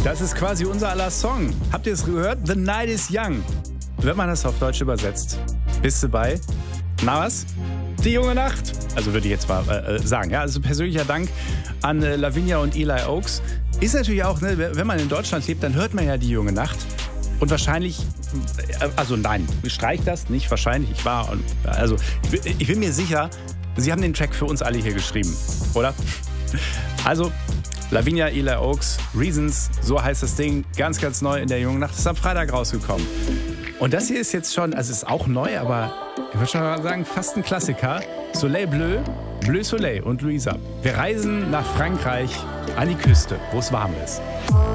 Das ist quasi unser aller Song. Habt ihr es gehört? The Night is Young. Wenn man das auf Deutsch übersetzt, bist du bei? Na was? Die junge Nacht. Also würde ich jetzt mal sagen. Ja, also persönlicher Dank an Lavinia und Eli Oaks. Ist natürlich auch, ne, wenn man in Deutschland lebt, dann hört man ja die junge Nacht. Und wahrscheinlich, also nein, streich das, nicht wahrscheinlich. Ich bin mir sicher, Sie haben den Track für uns alle hier geschrieben, oder? Also, Lavinia, Eli Oaks, Reasons, so heißt das Ding, ganz, ganz neu in der jungen Nacht, ist am Freitag rausgekommen. Und das hier ist jetzt schon, also ist auch neu, aber ich würde schon mal sagen, fast ein Klassiker. Soleil Bleu, Bleu Soleil und Luisa. Wir reisen nach Frankreich an die Küste, wo es warm ist.